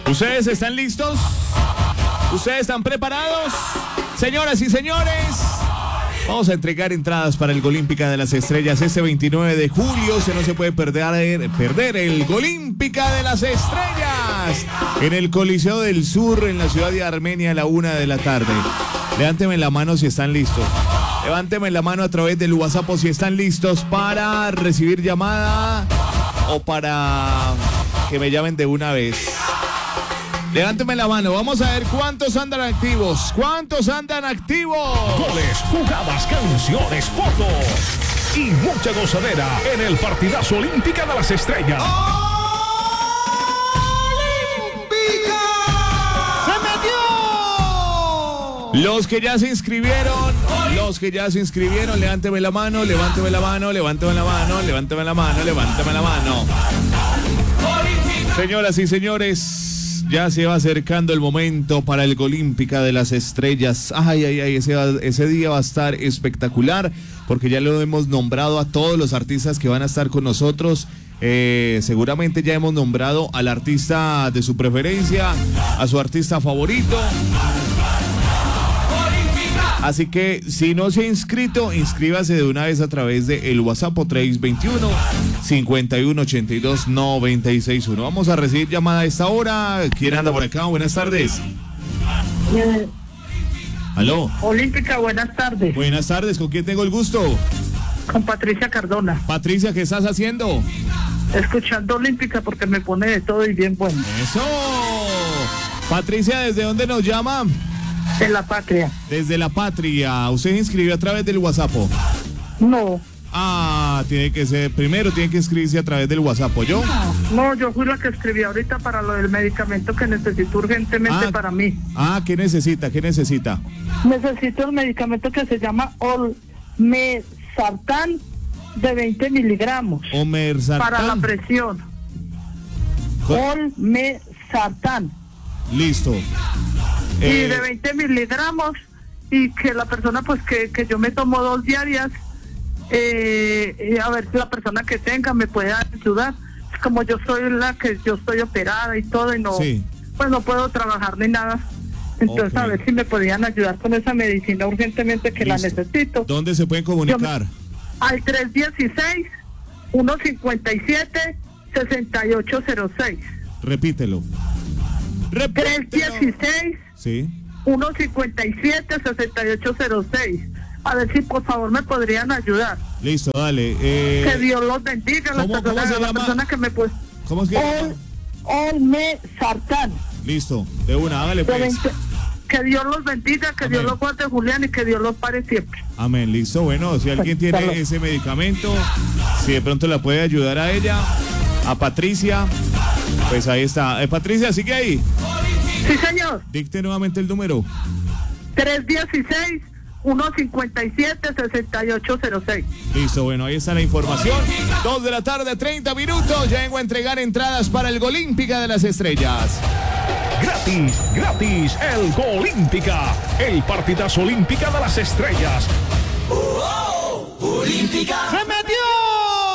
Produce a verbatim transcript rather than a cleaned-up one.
¿Ustedes están listos? ¿Ustedes están preparados? Señoras y señores, vamos a entregar entradas para el Golímpica de las Estrellas este veintinueve de julio. Se no se puede perder, perder el Golímpica de las Estrellas en el Coliseo del Sur, en la ciudad de Armenia, a la una de la tarde. Levánteme la mano si están listos. Levánteme la mano a través del WhatsApp si están listos para recibir llamada o para que me llamen de una vez. Levánteme la mano, vamos a ver cuántos andan activos. ¿Cuántos andan activos? Goles, jugadas, canciones, fotos y mucha gozadera en el partidazo Olímpica de las Estrellas. ¡Olímpica! ¡Se metió! Los que ya se inscribieron, los que ya se inscribieron, levánteme la mano, levánteme la mano, levánteme la mano, levánteme la mano, levánteme la mano. Señoras y señores, ya se va acercando el momento para el Golímpica de las Estrellas. Ay, ay, ay, ese, ese día va a estar espectacular porque ya lo hemos nombrado a todos los artistas que van a estar con nosotros. Eh, seguramente ya hemos nombrado al artista de su preferencia, a su artista favorito. Así que si no se ha inscrito, inscríbase de una vez a través de el WhatsApp tres dos uno, cinco uno ocho dos, nueve seis uno. Vamos a recibir llamada a esta hora. ¿Quién anda por acá? Buenas tardes. Eh, Aló. Olímpica, buenas tardes. Buenas tardes, ¿con quién tengo el gusto? Con Patricia Cardona. Patricia, ¿qué estás haciendo? Escuchando Olímpica porque me pone de todo y bien bueno. ¡Eso! Patricia, ¿desde dónde nos llama? De La Patria. Desde La Patria. ¿Usted se inscribió a través del WhatsApp? No. Ah, tiene que ser, primero tiene que inscribirse a través del WhatsApp, ¿yo? No, yo fui la que escribí ahorita para lo del medicamento que necesito urgentemente Ah, para mí. Ah, ¿qué necesita? ¿Qué necesita? Necesito el medicamento que se llama Olmesartán de veinte miligramos. Omersartán. Para la presión. Co- Olmesartán. Listo. Y Eh, de veinte miligramos y que la persona pues que, que yo me tomo dos diarias, eh, eh, a ver si la persona que tenga me puede ayudar. Como yo soy la que yo estoy operada y todo y no, Sí. pues no puedo trabajar ni nada. Entonces Ok. a ver si me podían ayudar con esa medicina urgentemente que la Listo. necesito. ¿Dónde se pueden comunicar? Al tres uno seis, uno cinco siete, seis ocho cero seis. Repítelo. tres Repítelo. uno seis, Sí. uno cinco siete, seis ocho cero seis. A ver si por favor me podrían ayudar. Listo, dale. Eh, Que Dios los bendiga. La ¿cómo- cómo persona, se la llama? persona que me pues. ¿Cómo es que? Ol, Olmesartán. Listo, de una, hágale De pues. veinte. Que Dios los bendiga, que Amén. Dios los guarde, Julián, y que Dios los pare siempre. Amén, listo. Bueno, si alguien Hasta luego. tiene ese medicamento, si de pronto la puede ayudar a ella, a Patricia, pues ahí está. Eh, Patricia, sigue ahí. Sí, señor. Dicte nuevamente el número. tres uno seis, uno cinco siete, seis ocho cero seis. Listo, bueno, ahí está la información. Dos de la tarde, treinta minutos. Ya vengo a entregar entradas para el Golímpica de las Estrellas. Gratis, gratis, el Golímpica, el partidazo Olímpica de las Estrellas. Olímpica. ¡Se me